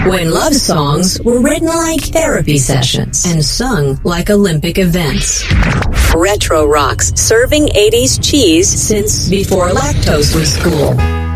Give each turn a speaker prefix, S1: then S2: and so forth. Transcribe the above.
S1: When love songs were written like therapy sessions and sung like Olympic events. Retro Rocks, serving 80s cheese since before lactose was cool.